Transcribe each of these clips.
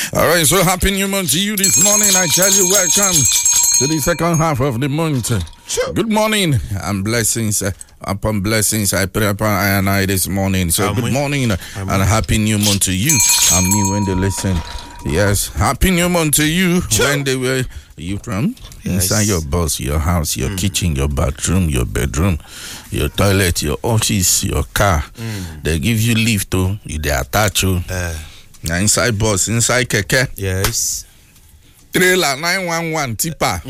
All right, so happy new month to you this morning. I tell you, welcome to the second half of the month. Sure. Good morning and blessings upon blessings. I pray upon I and I this morning. So good morning and happy new month to you. I'm new when they listen. Yes, happy new month to you. Sure. When they were you from? Yes. Inside your bus, your house, your kitchen, your bathroom, your bedroom, your toilet, your office, your car. They give you lift to they attach you. Now inside bus, inside keke. Yes. Trailer 911 tipper.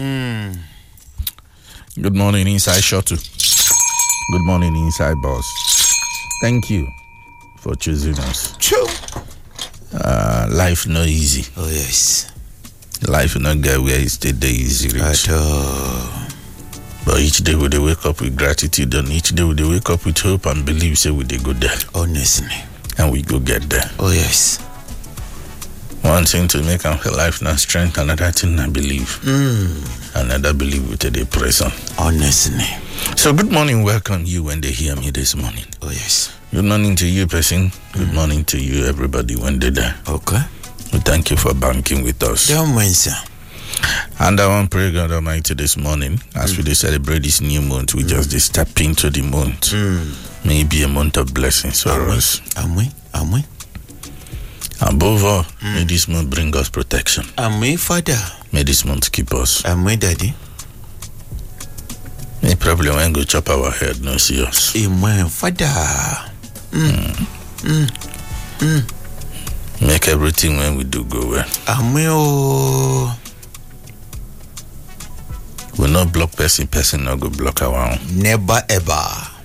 Good morning, inside shuttle. Good morning, inside bus. Thank you for choosing us. True. Life no easy. Oh yes. Life no get where it's the day easy reach. At all. But each day we dey wake up with gratitude, and each day we dey wake up with hope and believe say we dey go there. Honestly. And we go get there. Oh yes. One thing to make our life not strength, another thing I believe. Another believe with the present. Honestly. So good morning, welcome you when they hear me this morning. Oh yes. Good morning to you, person. Good morning to you, everybody, when they're there. Okay. We thank you for banking with us. Don't mention. And I want to pray God Almighty this morning, as we celebrate this new month, we just step into the month. Maybe a month of blessings for us. Amen. Above all, may this month bring us protection. Amen, Father. May this month keep us. Amen, Daddy. May problem when go chop our head, no see us. Amen, Father. Make everything when we do go well. Amen. Oh. We not block person not go block our own. Never ever.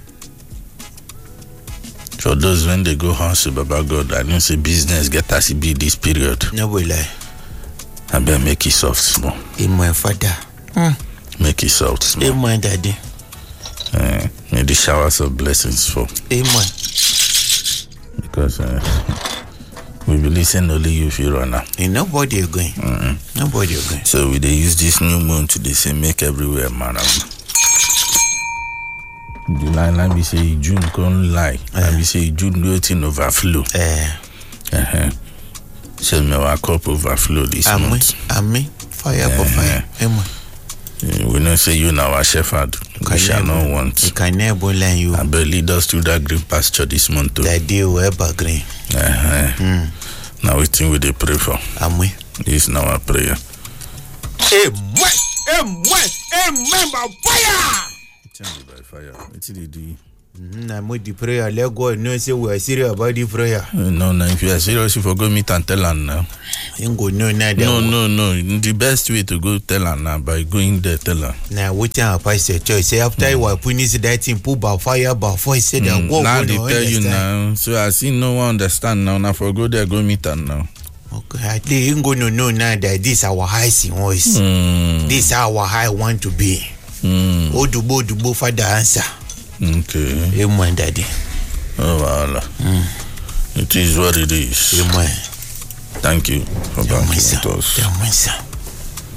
For those when they go house Baba God, I don't say business get us be this period. No will lie. I better make it soft small. Amen, Father. Make it soft small. Amen, Daddy. May the showers of blessings fall. Amen. Because we believe saying only you feel run now. And nobody is going. Nobody is going. So we they use this new moon to they say make everywhere man. July, let me say June can't lie. Let me say June waiting overflow. So me our cup overflow this month. Amen. Fire for fire. Amen. We not say you now our shepherd. We shall not want. You can never learn you. I better lead us to that green pasture this month too. That day will ever green. Now we think we they pray for. Amen. This is now our prayer. Amen. By fire. Change by fire. What did they do? I'm with the prayer. Let God know say we are serious about the prayer. No, if you are serious, you forgo meet and tell her now. You go no. No. The best way to go tell her now by going there tell her. Now what time pastor church say after you are putting that thing put by fire by voice say that go. Now they tell you now. So I see no one understand now. Now for go there go meet her now. Okay, I think you go no now that this our high voice. This our high want to be. Odubo Father answer. Okay. Amen, Daddy. Oh, Allah. It is what it is. Amen. Thank you for banking with us. Amen, sir.